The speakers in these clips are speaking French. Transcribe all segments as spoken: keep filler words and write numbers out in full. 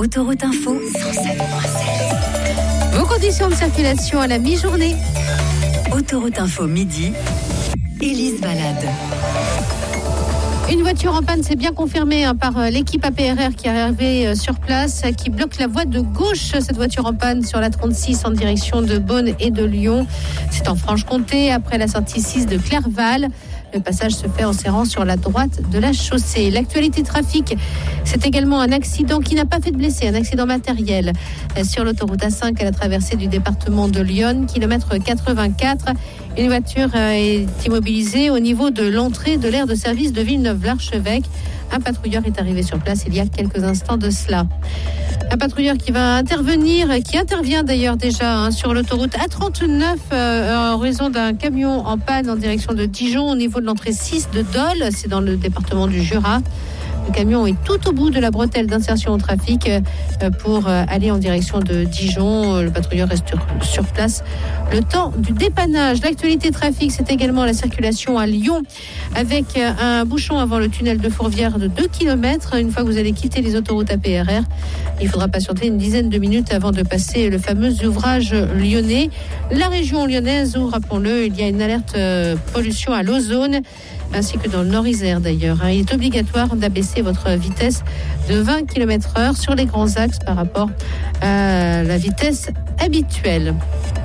Autoroute Info cent sept point sept. Vos conditions de circulation à la mi-journée. Autoroute Info midi. Élise Balade. Une voiture en panne, c'est bien confirmé hein, par euh, l'équipe A P R R qui est arrivée euh, sur place, euh, qui bloque la voie de gauche. Cette voiture en panne sur la trente-six en direction de Beaune et de Lyon. C'est en Franche-Comté, après la sortie six de Clerval. Le passage se fait en serrant sur la droite de la chaussée. L'actualité trafic, c'est également un accident qui n'a pas fait de blessés, un accident matériel sur l'autoroute A cinq à la traversée du département de l'Yonne, kilomètre quatre-vingt-quatre. Une voiture est immobilisée au niveau de l'entrée de l'aire de service de Villeneuve-l'Archevêque. Un patrouilleur est arrivé sur place il y a quelques instants de cela. Un patrouilleur qui va intervenir, qui intervient d'ailleurs déjà hein, sur l'autoroute A trente-neuf euh, en raison d'un camion en panne en direction de Dijon au niveau de l'entrée six de Dole, c'est dans le département du Jura. Le camion est tout au bout de la bretelle d'insertion au trafic euh, pour euh, aller en direction de Dijon. Le patrouilleur reste sur, sur place le temps du dépannage. L'actualité trafic, c'est également la circulation à Lyon avec euh, un bouchon avant le tunnel de Fourvière de deux kilomètres. Une fois que vous allez quitter les autoroutes A P R R, il faudra patienter une dizaine de minutes avant de passer le fameux ouvrage lyonnais. La région lyonnaise où, rappelons-le, il y a une alerte euh, pollution à l'ozone, ainsi que dans le Nord-Isère d'ailleurs. Il est obligatoire d'abaisser votre vitesse de vingt kilomètres heure sur les grands axes par rapport à la vitesse habituelle.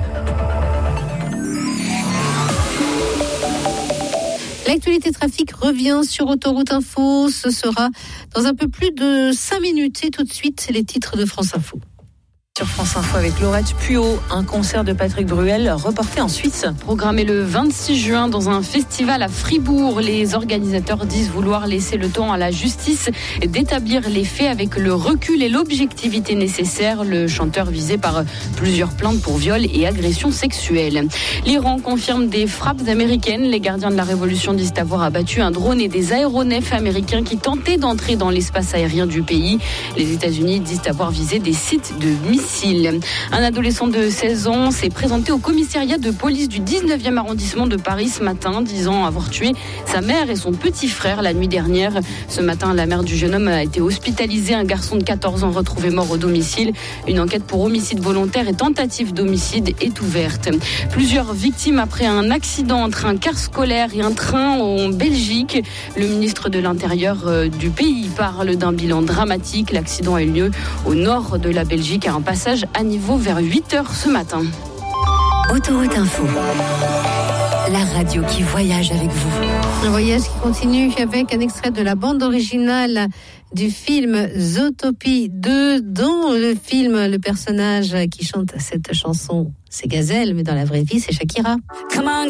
L'actualité trafic revient sur Autoroute Info. Ce sera dans un peu plus de cinq minutes. Et tout de suite, c'est les titres de France Info. Sur France Info avec Laurette Puot, un concert de Patrick Bruel reporté en Suisse. Programmé le vingt-six juin dans un festival à Fribourg, les organisateurs disent vouloir laisser le temps à la justice d'établir les faits avec le recul et l'objectivité nécessaires. Le chanteur visé par plusieurs plaintes pour viol et agression sexuelle. L'Iran confirme des frappes américaines. Les gardiens de la révolution disent avoir abattu un drone et des aéronefs américains qui tentaient d'entrer dans l'espace aérien du pays. Les États-Unis disent avoir visé des sites de missiles. Un adolescent de seize ans s'est présenté au commissariat de police du dix-neuvième arrondissement de Paris ce matin, disant avoir tué sa mère et son petit frère la nuit dernière. Ce matin, la mère du jeune homme a été hospitalisée. Un garçon de quatorze ans retrouvé mort au domicile. Une enquête pour homicide volontaire et tentative d'homicide est ouverte. Plusieurs victimes après un accident entre un car scolaire et un train en Belgique. Le ministre de l'Intérieur du pays parle d'un bilan dramatique. L'accident a eu lieu au nord de la Belgique à un passage à niveau vers huit heures ce matin. Autoroute Info, la radio qui voyage avec vous. Un voyage qui continue avec un extrait de la bande originale du film Zootopie deux. Dans le film, le personnage qui chante cette chanson, c'est Gazelle, mais dans la vraie vie, c'est Shakira.